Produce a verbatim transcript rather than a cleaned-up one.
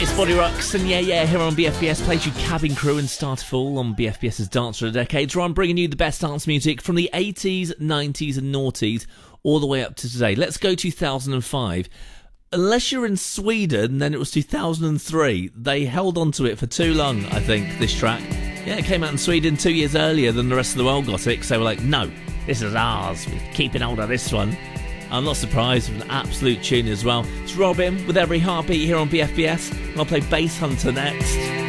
Body Rocks, and yeah, yeah, here on B F B S, plays you Cabin Crew and Starterfall on BFBS's Dance for the Decades, where I'm bringing you the best dance music from the eighties, nineties and noughties, all the way up to today. Let's go two thousand five. Unless you're in Sweden, then it was two thousand three. They held on to it for too long, I think, this track. Yeah, it came out in Sweden two years earlier than the rest of the world got it, so they were like, no, this is ours, we're keeping hold of this one. I'm not surprised, with an absolute tune as well. It's Robin with Every Heartbeat here on B F B S, and I'll play Bass Hunter next.